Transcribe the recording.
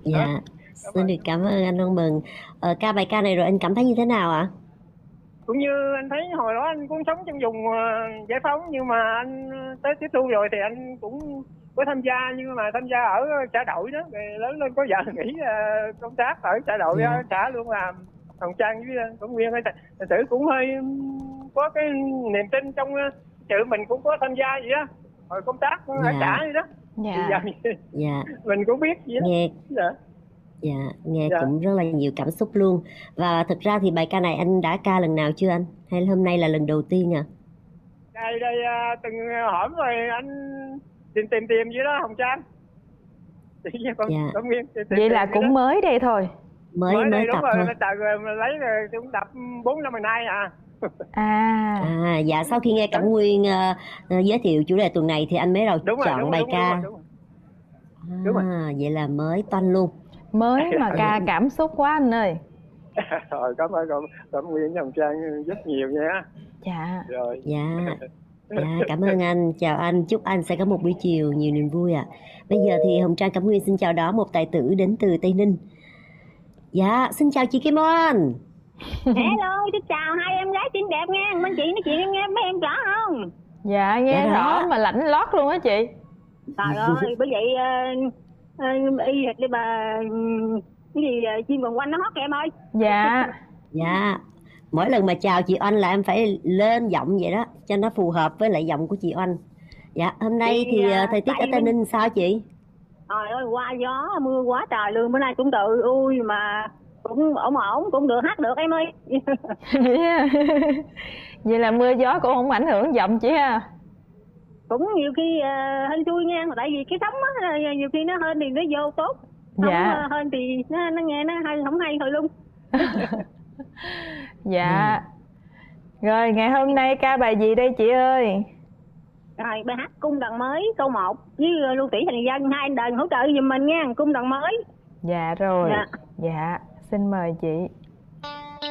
Dạ, Cảm xin ơn. được cảm ơn anh Văn Mừng. Ca bài ca này rồi anh cảm thấy như thế nào ạ? Cũng như anh thấy hồi đó anh cũng sống trong vùng giải phóng, nhưng mà anh tới tiếp thu rồi thì anh cũng có tham gia, nhưng mà tham gia ở xã đội đó, rồi lớn lên có vợ nghỉ công tác ở xã đội đó, Dạ, xã luôn làm Hồng Trang với Cẩm Nguyên. Thật sự cũng hơi có cái niềm tin trong sự mình cũng có tham gia vậy đó, hồi công tác ở xã dạ, vậy đó, thì giờ Dạ. dạ, mình cũng biết vậy đó. nghe Dạ. dạ, nghe Dạ. cũng rất là nhiều cảm xúc luôn. Và thực ra thì bài ca này anh đã ca lần nào chưa anh? Hay hôm nay là lần đầu tiên à? Đây từng hổm rồi anh tìm vậy đó Hồng Trang, chị với Dạ, con Nguyên Vậy tìm là vậy đó. cũng mới đây thôi. mới Mới mới đây đúng tập rồi, thôi. nó trời rồi mà lấy rồi cũng tập 4 năm hồi nay à. À. À, dạ sau khi nghe Cẩm Đúng, Nguyên giới thiệu chủ đề tuần này thì anh mới đầu đúng rồi, đúng chọn rồi, bài đúng rồi, đúng rồi, ca. đúng rồi, đúng rồi. À, vậy là mới toanh luôn. Mới mà Dạ, ca cảm xúc quá anh ơi. Rồi cảm ơn con Nguyên với Hồng Trang rất nhiều nha. Dạ. Rồi. dạ, dạ, cảm ơn anh. Chào anh, chúc anh sẽ có một buổi chiều nhiều niềm vui ạ. Bây giờ thì Hồng Trang Cẩm Nguyên xin chào đón một tài tử đến từ Tây Ninh. Dạ, xin chào chị Kim Oanh. Hello, xin chào hai em gái xinh đẹp nha. Bên chị nói chuyện em nghe mấy em rõ không? Dạ Dạ nghe rõ rõ. mà lạnh lót luôn á chị. Trời ơi, bởi vậy y hệt đi bà cái gì chim vòng quanh nó hót kìa em ơi. Dạ. Dạ, mỗi lần mà chào chị Oanh là em phải lên giọng vậy đó, cho nó phù hợp với lại giọng của chị Oanh. Dạ, hôm nay Chị thì thời tiết ở tại Tây bên Ninh sao chị? trời ơi qua gió mưa quá trời luôn, bữa nay cũng tự ui mà cũng ổn ổn cũng được hát được em ơi. Vậy á. Vậy là mưa gió cũng không ảnh hưởng giọng chị ha. Cũng nhiều khi hên xui nha, tại vì cái sóng á nhiều khi nó hên thì nó vô tốt. Không Dạ. hên thì nó nghe nó hay không hay thôi luôn. Dạ. Rồi ngày hôm nay ca bài gì đây chị ơi? Rồi bài hát cung đàn mới câu 1 với Lưu Thủy Thành Dân, hai anh đờn hỗ trợ giùm mình nha, cung đàn mới. Dạ rồi. Dạ. Dạ, xin mời chị.